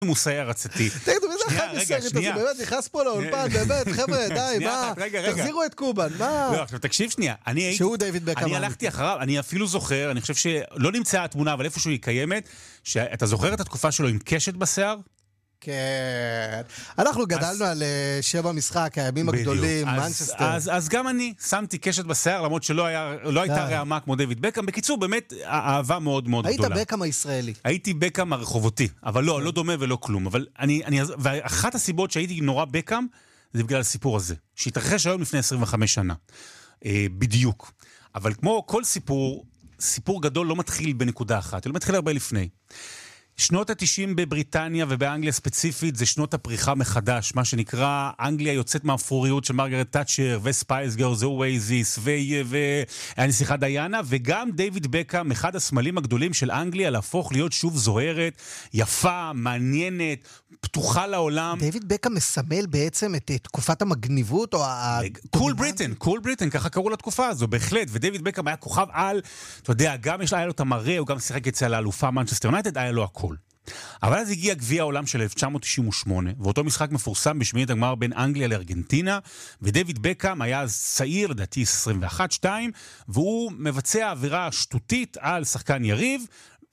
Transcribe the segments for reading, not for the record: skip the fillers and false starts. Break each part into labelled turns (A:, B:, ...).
A: מוסעי הרצתי.
B: תגידו, איזה אחד בסרט הזה, באמת נכנס פה לאולפן, באמת, חבר'ה, די, מה? תחזירו את קובן, מה?
A: לא, עכשיו תקשיב שנייה,
B: שהוא דיוויד בקאם.
A: אני הלכתי אחריו, אני אפילו זוכר, אני חושב שלא נמצאה התמונה, אבל איפשהו היא קיימת, שאתה זוכר את התקופה שלו עם קשת בשיער?
B: כן. אנחנו גדלנו על שם המשחק, הימים הגדולים, מנצ'סטר.
A: אז גם אני שמתי קשת בשיער, למרות שלא הייתה רעמה כמו דיוויד בקאם. בקיצור, באמת, אהבה מאוד מאוד גדולה.
B: היית בקאם הישראלי.
A: הייתי בקאם הרחובותי, אבל לא דומה ולא כלום. ואחת הסיבות שהייתי נורא בקאם, זה בגלל הסיפור הזה, שהתרחש היום לפני 25 שנה. בדיוק. אבל כמו כל סיפור גדול לא מתחיל בנקודה אחת, הוא לא מתחיל הרבה לפני. שנות ה-90 בבריטניה ובאנגליה ספציפית זה שנות הפריחה מחדש, מה שנקרא אנגליה יוצאת מהאפרוריות של מרגרט תאצ'ר וספייס גרלס ואוייזיס והנסיכה דיאנה, וגם דיוויד בקאם, אחד הסמלים הגדולים של אנגליה, להפוך להיות שוב זוהרת, יפה, מעניינת, פתוחה לעולם.
B: דיוויד בקאם מסמל בעצם את תקופת המגניבות או
A: קול בריטן, ככה קראו לתקופה הזו, בהחלט, דיוויד בקאם היה כוכב על, אתה יודע, גם היה לו את המראה, הוא גם שיחק אצל האלופה מנצ'סטר יונייטד, היה לו הכל. אבל אז הגיע גביע העולם של 1998, ואותו משחק מפורסם בשמינית הגמר בין אנגליה לארגנטינה, ודייוויד בקאם היה אז צעיר, לדעתי 21-2, והוא מבצע עבירה שטותית על שחקן יריב,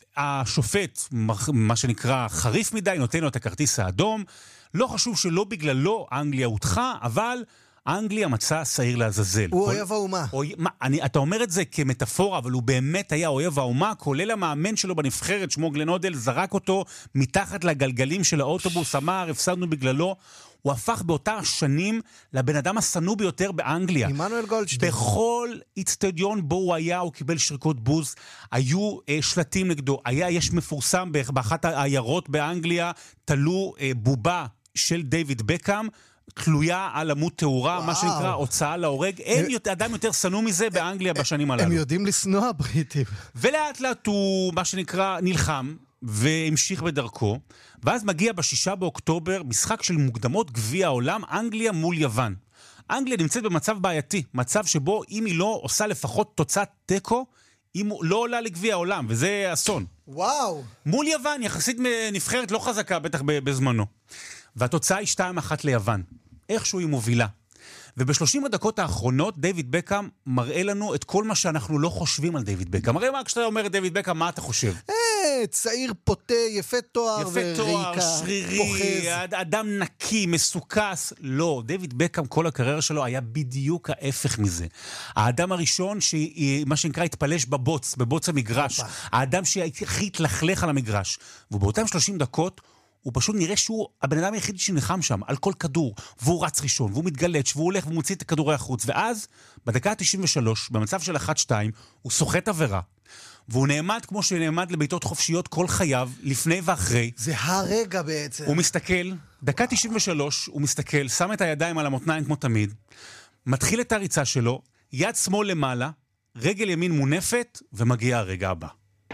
A: השופט, מה שנקרא חריף מדי, נותן לו את הכרטיס האדום, לא חשוב שלא בגללו אנגליה הודחה, אבל אנגליה מצא שעיר לעזאזל.
B: הוא אויב האומה.
A: אתה אומר את זה כמטאפורה, אבל הוא באמת היה אויב האומה, כולל המאמן שלו בנבחרת, שמו גלן הודל, זרק אותו מתחת לגלגלים של האוטובוס, אמר, הפסדנו בגללו. הוא הפך באותה השנים לבן אדם הסנוע ביותר באנגליה.
B: עמנואל גולדשטיין.
A: בכל אצטדיון בו הוא היה, הוא קיבל שריקות בוז, היו שלטים נגדו, יש מפורסם באחת העיירות באנגליה, תלו בובה של דיוויד בקאם, תלויה על עמוד תאורה, מה שנקרא הוצאה להורג. אין אדם יותר סנוע מזה באנגליה בשנים הללו.
B: הם יודעים לסנוע הבריטים.
A: ולאט לאט הוא, מה שנקרא, נלחם, והמשיך בדרכו, ואז מגיע ב6 באוקטובר משחק של מוקדמות גביע העולם, אנגליה מול יוון. אנגליה נמצאת במצב בעייתי, מצב שבו אם היא לא עושה לפחות תוצאת טקו, היא לא עולה לגביע העולם, וזה אסון.
B: וואו.
A: מול יוון, יחסית נבחרת לא חזקה, בטח בזמנו. והתוצאה היא 2-1 ליוון. איכשהו היא מובילה. וב30 הדקות האחרונות, דיוויד בקאם מראה לנו את כל מה שאנחנו לא חושבים על דיוויד בקאם. הרי מה, כשאתה אומר את דיוויד בקאם, מה אתה חושב?
B: צעיר פוטה, יפה תואר וריקה,
A: שרירי, אדם נקי, מסוכס. לא, דיוויד בקאם, כל הקריירה שלו היה בדיוק ההפך מזה. האדם הראשון שמה שנקרא התפלש בבוץ המגרש. האדם שהכי התלכלך על המגרש. ובאותם 30 דקות, הוא פשוט נראה שהוא הבן אדם היחיד שנלחם שם, על כל כדור, והוא רץ ראשון, והוא מתגלץ, והוא הולך ומוציא את הכדורי החוץ, ואז, בדקה ה-93, במצב של 1-2, הוא סוחט עבירה, והוא נעמד כמו שנעמד לביתות חופשיות כל חייו, לפני ואחרי.
B: זה הרגע בעצם.
A: הוא מסתכל, דקה 93, הוא מסתכל, שם את הידיים על המותניים כמו תמיד, מתחיל את הריצה שלו, יד שמאל למעלה, רגל ימין מונפת, ומגיע הרגע הבא.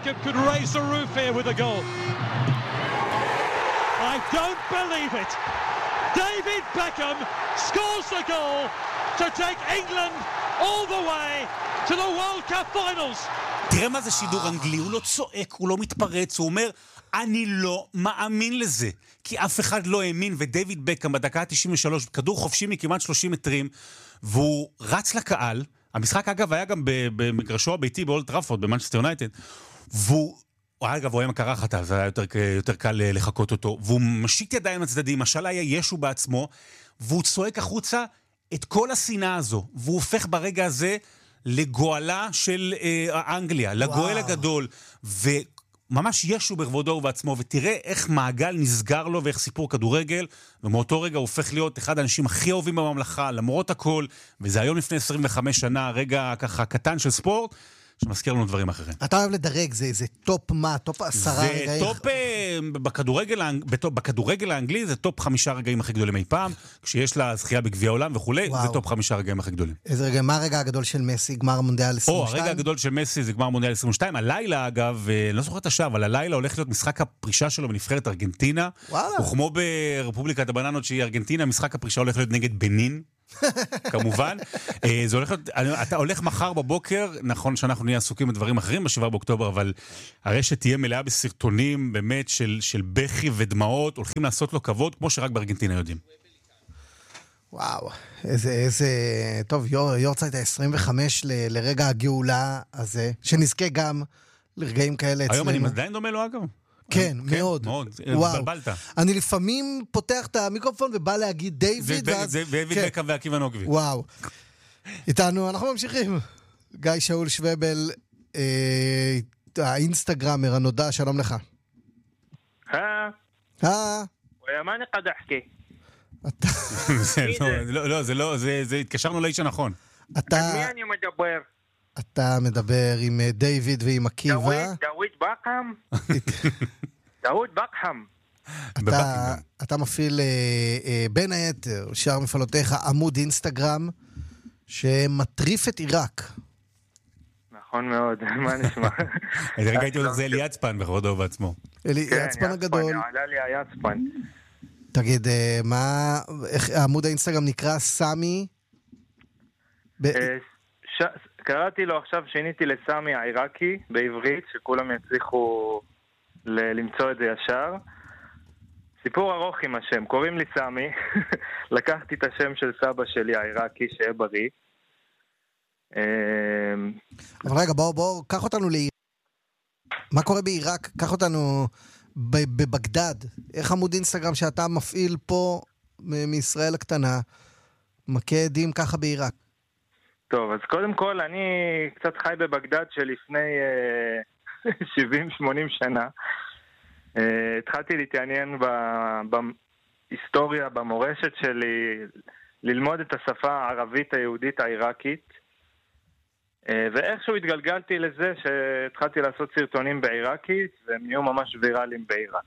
C: I don't believe it. David Beckham scores the goal to take England all the way to the World Cup finals.
A: תראה מה זה שידור אנגלי, הוא לא צועק, הוא לא מתפרץ, הוא אומר, אני לא מאמין לזה, כי אף אחד לא האמין, ודייוויד בקאם בדקה ה-93, כדור חופשי מכמעט 30 מטרים, והוא רץ לקהל, המשחק אגב היה גם במגרשו הביתי באולד טראפורד, במנצ'סטר יונייטד, אגב, הוא היה מקרחת, אז היה יותר קל לחכות אותו, והוא משיט ידיים לצדדים, משל היה ישו בעצמו, והוא צועק החוצה את כל השנאה הזו, והוא הופך ברגע הזה לגואלה של אנגליה, לגואל הגדול, וממש ישו בכבודו ובעצמו, ותראה איך מעגל נסגר לו, ואיך סיפור כדורגל, ומאותו רגע הוא הופך להיות אחד האנשים הכי אהובים בממלכה, למרות הכל, וזה היום לפני 25 שנה, רגע ככה קטן של ספורט, שמזכיר לנו דברים אחרים.
B: אתה אוהב לדרג, זה טופ מה? טופ 10 רגעים?
A: זה טופ, בכדורגל האנגלי זה טופ 5 רגעים הכי גדולים אי פעם, כשיש לה זכייה בגביע העולם וכולי, זה טופ 5 רגעים הכי גדולים.
B: איזה רגע, מה הרגע הגדול של מסי, גמר מונדיאל 22?
A: הרגע הגדול של מסי זה גמר מונדיאל 22, הלילה אגב, לא זוכר את השעה, אבל הלילה הולך להיות משחק הפרישה שלו בנבחרת ארגנטינה, וכמו ברפובליקת הבננות שהיא ארגנטינה, משחק הפרישה הולך להיות נגד בנין, כמובן. זה הולך, אתה הולך מחר בבוקר, נכון שאנחנו נהיה עסוקים בדברים אחרים ב7 באוקטובר, אבל הרשת תהיה מלאה בסרטונים באמת של בכי ודמעות, הולכים לעשות לו כבוד, כמו שרק בארגנטינה יודעים.
B: וואו, איזה... טוב, יורצייט ה-25 לרגע הגאולה הזה, שנזכה גם לרגעים כאלה אצלנו.
A: היום אני עדיין דומה לו אגב.
B: כן, מאוד.
A: מאוד, בלבלת.
B: אני לפעמים פותח את המיקרופון ובא להגיד דיוויד,
A: זה דיוויד בקאם ועקיבא נוגבי.
B: וואו. איתנו, אנחנו ממשיכים. גיא שאול שוובל, האינסטגרמר הנודע, שלום לך.
D: وياما قد احكي
A: לא, זה התקשרנו לאיש הנכון.
D: מי אני מדבר?
B: אתה מדבר עם דיוויד ועם עקיבא.
D: דוד בקאם. דוד בקאם.
B: אתה מפעיל בין היתר שאר מפעלותיך עמוד אינסטגרם שמטריף את עיראק.
D: נכון מאוד, מה נשמע?
A: רגע הייתי הולך זה אלי יצפן בכבודו בעצמו.
B: אלי יצפן הגדול.
D: כן, עלה לי היצפן.
B: תגיד, איך עמוד האינסטגרם נקרא? סמי?
D: קראתי לו עכשיו, שיניתי לסמי העיראקי בעברית, שכולם יצליחו למצוא את זה ישר. סיפור ארוך עם השם, קוראים לי סמי, לקחתי את השם של סבא שלי העיראקי, שיהיה בריא.
B: אבל רגע, בוא, קח אותנו לעיראק. מה קורה בעיראק? קח אותנו בבגדד. איך עמוד אינסטגרם שאתה מפעיל פה מישראל הקטנה, מכה עדים ככה בעיראק?
D: טוב, אז קודם כל, אני קצת חי בבגדד שלפני 70-80 שנה. התחלתי להתעניין בהיסטוריה, במורשת שלי, ללמוד את השפה הערבית היהודית העיראקית, ואיכשהו התגלגלתי לזה שהתחלתי לעשות סרטונים בעיראקית, והם נהיו ממש ויראליים בעיראק.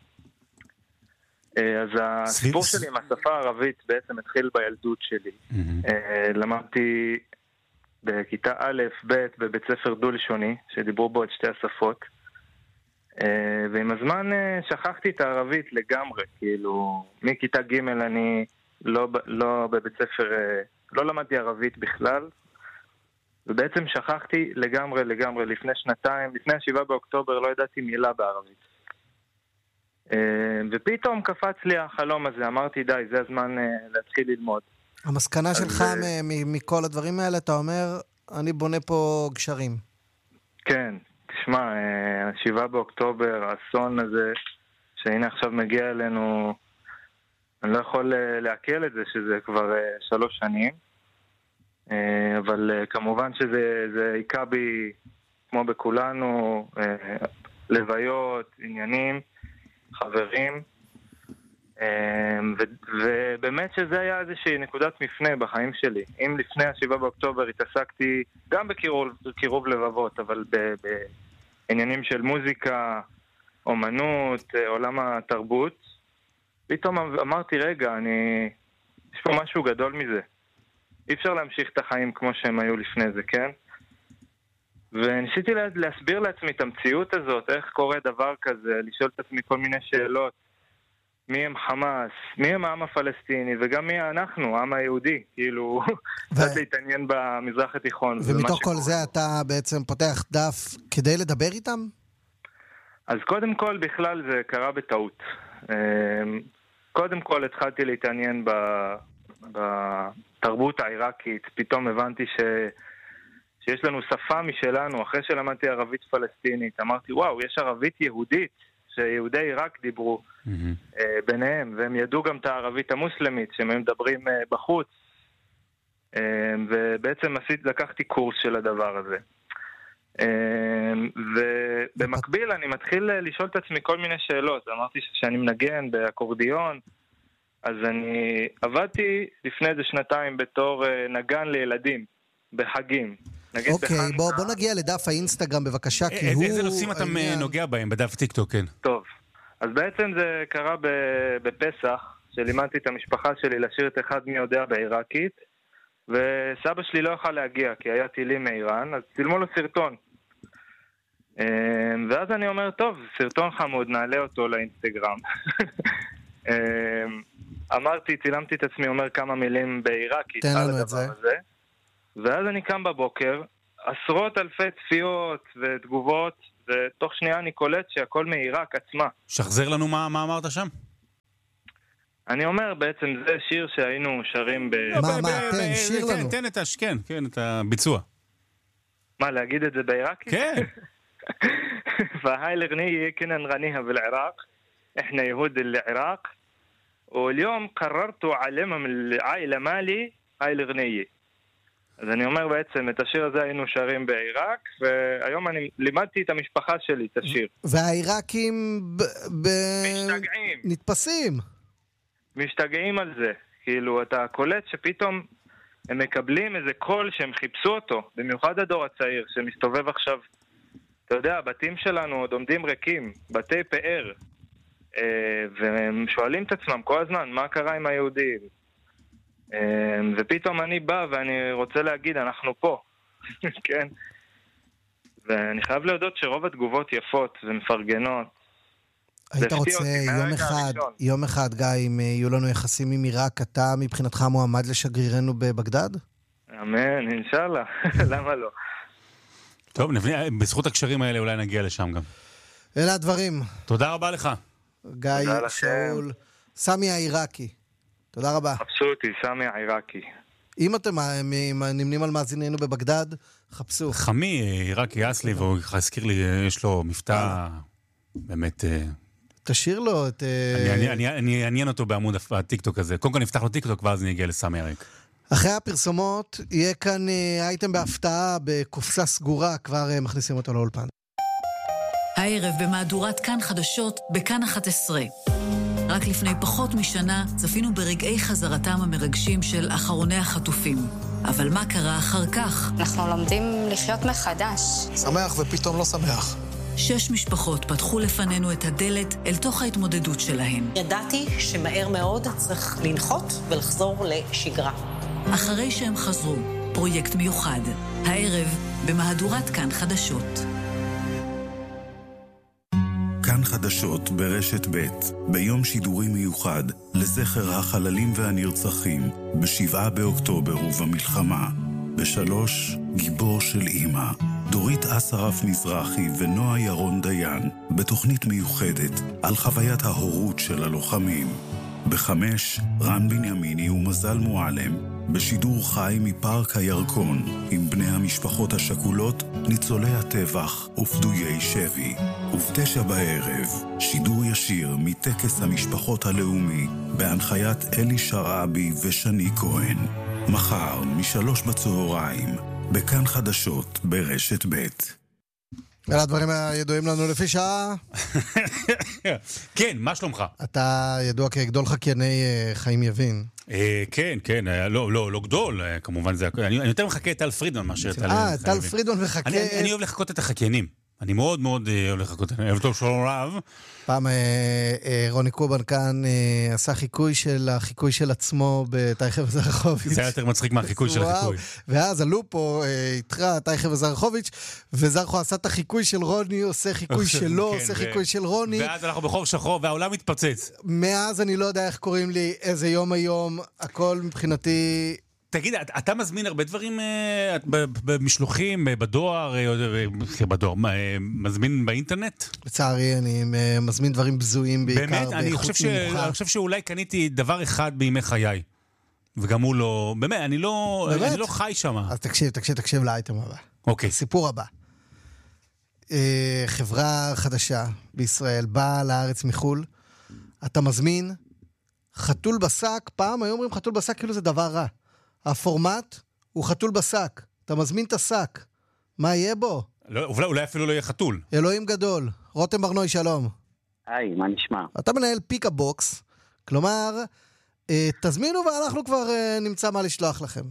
D: אז הסיפור שלי עם השפה הערבית בעצם התחיל בילדות שלי. למדתי בכיתה א', ב', בבית ספר דו-לשוני, שדיברו בו את שתי השפות. ועם הזמן שכחתי את הערבית לגמרי, כאילו, מכיתה ג' אני לא בבית ספר, לא למדתי ערבית בכלל, ובעצם שכחתי לגמרי, לפני שנתיים, לפני 7 באוקטובר לא ידעתי מילה בערבית. ופתאום קפץ לי החלום הזה, אמרתי די, זה הזמן להתחיל ללמוד.
B: המסקנה שלך מכל הדברים האלה, אתה אומר, אני בונה פה גשרים.
D: כן, תשמע, 7 באוקטובר, האסון הזה, שהנה עכשיו מגיע אלינו, אני לא יכול להקל את זה, שזה כבר 3 שנים, אבל כמובן שזה עיקה בי, כמו בכולנו, לוויות, עניינים, חברים, ובאמת שזה היה איזושהי נקודת מפנה בחיים שלי. אם לפני 7 באוקטובר התעסקתי גם בקירוב לבבות, אבל בעניינים של מוזיקה, אומנות, עולם התרבות, פתאום אמרתי, רגע, יש פה משהו גדול מזה. אי אפשר להמשיך את החיים כמו שהם היו לפני זה, כן? וניסיתי להסביר לעצמי את המציאות הזאת, איך קורה דבר כזה, לשאול את עצמי כל מיני שאלות. מי הם חמאס, מי הם העם הפלסטיני, וגם מי אנחנו, העם היהודי, כאילו, קצת להתעניין במזרח התיכון.
B: ומתוך כל זה אתה בעצם פותח דף כדי לדבר איתם?
D: אז קודם כל בכלל זה קרה בטעות. קודם כל התחלתי להתעניין בתרבות העיראקית, פתאום הבנתי שיש לנו שפה משלנו, אחרי שלמדתי ערבית פלסטינית, אמרתי וואו, יש ערבית יהודית, שיהודי עיראק דיברו ביניהם, והם ידעו גם את הערבית המוסלמית, שהם מדברים בחוץ, ובעצם לקחתי קורס של הדבר הזה. ובמקביל אני מתחיל לשאול את עצמי כל מיני שאלות. אמרתי שאני מנגן באקורדיון, אז אני עבדתי לפני איזה 2 בתור נגן לילדים, בחגים.
B: אוקיי, בוא נגיע לדף האינסטגרם בבקשה, כי הוא...
A: איזה נושאים אתה נוגע בהם בדף טיקטוק, כן?
D: טוב, אז בעצם זה קרה בפסח, שלימדתי את המשפחה שלי לשיר את אחד מי יודע בעיראקית, וסבא שלי לא יוכל להגיע, כי היה טילים מאיראן, אז צילמו לו סרטון. ואז אני אומר, טוב, סרטון חמוד, נעלה אותו לאינסטגרם. צילמתי את עצמי, אומר כמה מילים בעיראקית.
B: תן לנו את זה.
D: ואז אני קם בבוקר, עשרות אלפי צפיות ותגובות, ותוך שנייה אני קולט שהכל מעיראק עצמה.
A: שחזר לנו מה אמרת שם?
D: אני אומר בעצם זה שיר שהיינו שרים
B: תן, שיר לנו.
A: תן את הביצוע.
D: מה, להגיד את זה בעיראקית?
A: כן.
D: فهاي الأغنية كنا نغنيها بالعراق احنا يهود العراق واليوم قررت أعلمها من العائلة مالي هاي الأغنية. אז אני אומר בעצם, את השיר הזה היינו שרים בעיראק, והיום אני לימדתי את המשפחה שלי את השיר.
B: והעיראקים
D: משתגעים.
B: נתפסים.
D: משתגעים על זה. כאילו, אתה קולט שפתאום הם מקבלים איזה קול שהם חיפשו אותו, במיוחד הדור הצעיר, שמסתובב עכשיו, אתה יודע, הבתים שלנו עוד עומדים ריקים, בתי פאר, והם שואלים את עצמם כל הזמן, מה קרה עם היהודים? ופתאום אני בא ואני רוצה להגיד, אנחנו פה, כן? ואני חייב להודות שרוב התגובות יפות ומפרגנות.
B: היית רוצה יום אחד, גיא, אם יהיו לנו יחסים עם עיראק, אתה מבחינתך מועמד לשגרירנו בבגדד?
D: אמן, אינשאללה, למה לא?
A: טוב, בזכות הקשרים האלה אולי נגיע לשם גם.
B: אלה הדברים.
A: תודה רבה לך.
B: גיא שאול, סמי העיראקי. תודה רבה.
D: חפשו אותי, סמי העיראקי.
B: אם אתם נמנים על מאזיננו בבגדד, חפשו.
A: חמי עיראקי אסלי, והוא הזכיר לי, יש לו מבטא באמת...
B: תשאיר לו את...
A: אני אעניין אותו בעמוד הטיקטוק הזה. קודם כל נפתח לו טיקטוק, ואז אני אגיע לסמי העיראק.
B: אחרי הפרסומות, יהיה כאן אייטם בהפתעה בקופסה סגורה, כבר מכניסים אותו לאולפן.
E: הערב במהדורת כאן חדשות בכאן 11. רק לפני פחות משנה צפינו ברגעי חזרתם המרגשים של אחרוני החטופים. אבל מה קרה אחר כך?
F: אנחנו לומדים לחיות מחדש.
G: שמח ופתאום לא שמח.
E: 6 משפחות פתחו לפנינו את הדלת אל תוך ההתמודדות שלהן.
H: ידעתי שמהר מאוד צריך לנחות ולחזור לשגרה.
E: אחרי שהם חזרו, פרויקט מיוחד. הערב במהדורת כאן חדשות.
I: כאן חדשות ברשת ב' ביום שידורי מיוחד לזכר החללים והנרצחים ב7 באוקטובר ובמלחמה. ב3 גיבור של אמא, דורית אסרף מזרחי ונועה ירון דיין, בתוכנית מיוחדת על חוויית ההורות של הלוחמים. ב5 רן בנימיני ומזל מועלם, בשידור חי מפארק הירקון עם בני המשפחות השכולות, ניצולי הטבח ופדויי שבי. וב9 בערב שידור ישיר מטקס המשפחות הלאומי בהנחיית אלי שרעבי ושני כהן. מחר מ3 בצהריים בכאן חדשות ברשת ב'.
B: אלה הדברים הידועים לנו לפי שעה.
A: כן, מה שלומך?
B: אתה ידוע כגדול חקייני חיים יבין.
A: כן, לא גדול, כמובן זה... אני יותר מחכה את טל פרידמן מאשר
B: טל פרידמן מחכה...
A: אני אוהב לחכות את החקיינים. אני מאוד מאוד אוהב לחכות. אני אוהב טוב שלום רב.
B: פעם רוני קובן כאן עשה חיקוי של עצמו בתייכב וזרחוביץ'.
A: זה היה יותר מצחיק מהחיקוי של החיקוי.
B: ואז עלו פה איתך תייכב וזרחוביץ', וזרחו עשה את החיקוי של רוני, עושה חיקוי שלו, עושה חיקוי של רוני.
A: ואז אנחנו בחור שחור והעולם מתפוצץ.
B: מאז אני לא יודע איך קוראים לי, איזה יום היום, הכל מבחינתי...
A: תגיד, אתה מזמין הרבה דברים במשלוחים, בדואר, מזמין באינטרנט?
B: לצערי, אני מזמין דברים בזויים בעיקר.
A: באמת? אני חושב שאולי קניתי דבר אחד בימי חיי. וגם הוא לא... באמת, אני לא חי שם.
B: אז תקשיב לאייטם הבא.
A: אוקיי.
B: סיפור הבא. חברה חדשה בישראל באה לארץ מחול. אתה מזמין חתול בשק. פעם היו אומרים חתול בשק כאילו זה דבר רע. הפורמט הוא חתול בשק. אתה מזמין את השק. מה יהיה בו?
A: אולי אפילו לא יהיה חתול.
B: אלוהים גדול. רותם ברנוי, שלום.
J: היי, מה נשמע?
B: אתה מנהל פיקה בוקס. כלומר, תזמינו ואנחנו כבר נמצא מה לשלוח לכם.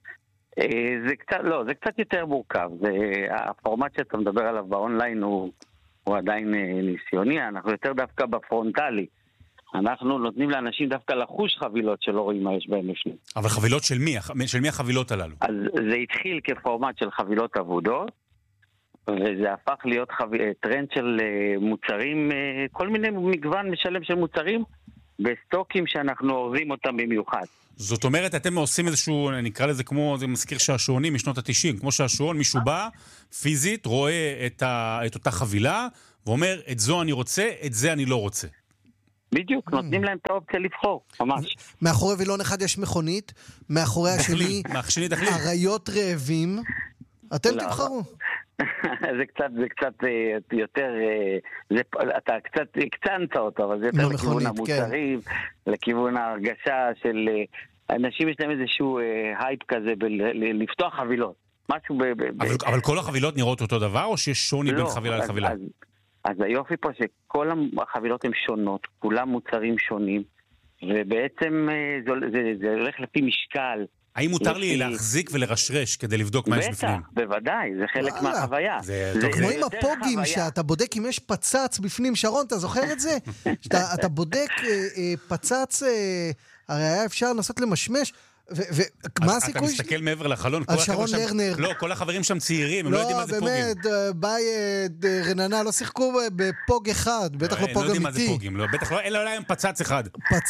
J: זה קצת יותר מורכב. הפורמט שאתה מדבר עליו באונליין הוא עדיין ניסיוני. אנחנו יותר דווקא בפרונטלי. אנחנו נותנים לאנשים דווקא לחוש חבילות שלא רואים מה יש בהם לפני.
A: אבל חבילות של מי? של מי החבילות הללו?
J: אז זה התחיל כפורמט של חבילות עבודות, וזה הפך להיות טרנד של מוצרים, כל מיני מגוון משלם של מוצרים, בסטוקים שאנחנו אורזים אותם במיוחד.
A: זאת אומרת, אתם עושים איזשהו, נקרא לזה כמו, זה מזכיר שעשועונים משנות ה-90, כמו שהשעון, מישהו בא, פיזית, רואה את אותה חבילה, ואומר, את זו אני רוצה, את זה אני לא רוצה.
J: בדיוק, נותנים להם את האופציה לבחור, ממש.
B: מאחורי וילון אחד יש מכונית, מאחורי השני, אריות רעבים, אתם תבחרו.
J: זה קצת יותר, אתה קצת הקצנת אותו, אבל זה יותר לכיוון המוצרים, לכיוון ההרגשה של אנשים, יש להם איזשהו הייפ כזה לפתוח חבילות.
A: אבל כל החבילות נראות אותו דבר, או שיש שוני בין חבילה לחבילה?
J: אז היופי פה שכל החבילות הן שונות, כולם מוצרים שונים, ובעצם זה הולך לפי משקל.
A: האם מותר לי להחזיק ולרשרש כדי לבדוק מה יש בפנים?
J: בטח, בוודאי, זה חלק מהחוויה.
B: זה כמו עם הפוגים, שאתה בודק אם יש פצץ בפנים, שרון, אתה זוכר את זה? אתה בודק פצץ, הרי היה אפשר לנסות למשמש, ומה הסיכוי?
A: אתה מסתכל מעבר לחלון,
B: שרון לרנר.
A: לא, כל החברים שם צעירים, הם לא יודעים מה זה פוגים.
B: לא, באמת, ביי רננה, לא שיחקו בפוג אחד, בטח לא פוג אמיתי.
A: לא יודעים מה זה פוגים, בטח לא, אלא להם פצץ אחד.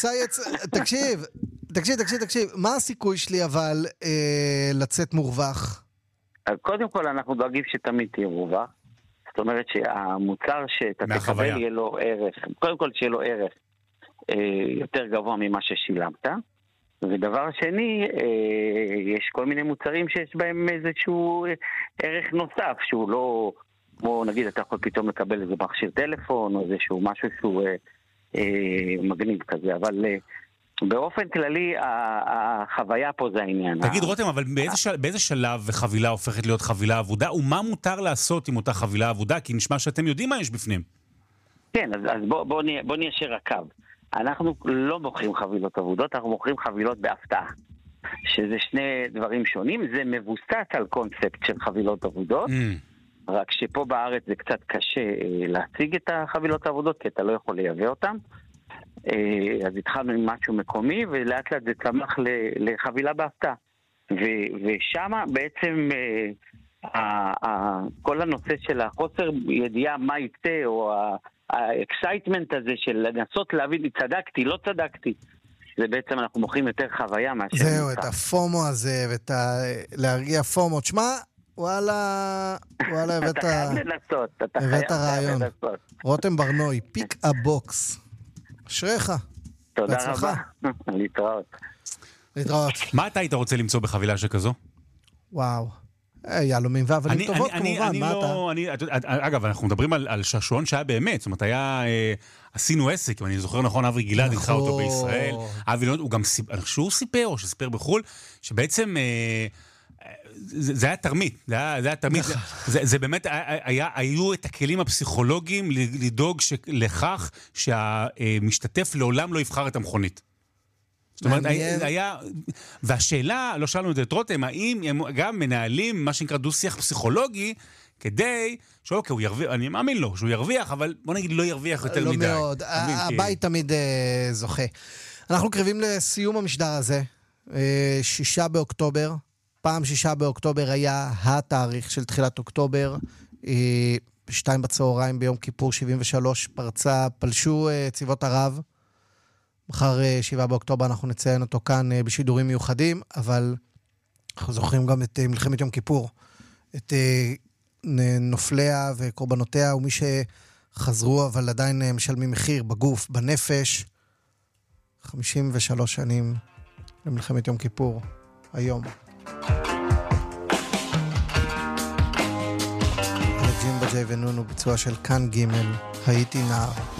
B: תקשיב, מה הסיכוי שלי אבל לצאת מורווח?
J: קודם כל אנחנו דואגים שתמיד תהיה מורווח, זאת אומרת שהמוצר שאתה תקבל יהיה לו ערך, קודם כל שיהיה לו ערך יותר גבוה ממה ששילמת, ודבר שני, יש כל מיני מוצרים שיש בהם איזשהו ערך נוסף, שהוא לא, כמו נגיד אתה יכול פתאום לקבל איזה מכשיר טלפון, או איזשהו משהו שהוא מגניב כזה, אבל באופן כללי, החוויה פה זה העניין.
A: תגיד רותם, אבל באיזה שלב חבילה הופכת להיות חבילה עבודה, ומה מותר לעשות עם אותה חבילה עבודה? כי נשמע שאתם יודעים מה יש בפנים.
J: כן, אז בוא ניישר הקו. אנחנו לא מוכרים חבילות עבודות, אנחנו מוכרים חבילות בהפתעה. שזה שני דברים שונים, זה מבוסס על קונספט של חבילות עבודות, רק שפה בארץ זה קצת קשה להציג את החבילות העבודות, כי אתה לא יכול לייבא אותם. אז התחלנו עם משהו מקומי, ולאט לאט זה צמח לחבילה בהפתעה. ושם בעצם כל הנושא של החוסר ידיעה מה יצא, או האקסייטמנט הזה של לנסות להבין, צדקתי, לא צדקתי. זה בעצם אנחנו מוכרים יותר חוויה מאשר...
B: זהו, את הפומו הזה, ואת להרגיע פומו. תשמע, וואלה, הבאת...
J: אתה חייב לנסות,
B: הבאת רעיון. רותם ברנוי, פיק הבוקס. אשריך.
J: תודה רבה. להתראות.
A: מה אתה היית רוצה למצוא בחבילה שכזו?
B: וואו. יהלומים ואבנים טובות כמובן, מה אתה?
A: אגב, אנחנו מדברים על שעשועון שהיה באמת, זאת אומרת, עשינו עסק, אם אני זוכר נכון, אבי גלעד הנחה אותו בישראל, אבי גלעד, הוא גם סיפר, או שסיפר בחול, שבעצם זה היה תרמית, זה באמת, היו את הכלים הפסיכולוגיים לדאוג לכך שהמשתתף לעולם לא יבחר את המכונית. זאת אומרת, והשאלה, לא שאלנו את רותם, האם הם גם מנהלים מה שנקרא דו-שיח פסיכולוגי, כדי, שאוקיי, הוא ירוויח, אני מאמין לו, שהוא ירוויח, אבל בוא נגיד לא ירוויח יותר מדי.
B: לא מאוד, הבית תמיד זוכה. אנחנו קרבים לסיום המשדר הזה, 6 באוקטובר, פעם 6 באוקטובר היה התאריך של תחילת אוקטובר, 2 בצהריים ביום כיפור 73, פלשו צבאות ערב, מחר 7 באוקטובר אנחנו נציין אותו כאן בשידורים מיוחדים, אבל אנחנו זוכרים גם את מלחמת יום כיפור, את נופליה וקורבנותיה, ומי שחזרו אבל עדיין משלמים מחיר בגוף, בנפש. 53 שנים למלחמת יום כיפור, היום. ג'ימבה ג'יי ונונו, ביצוע של כאן ג' הייתי נער.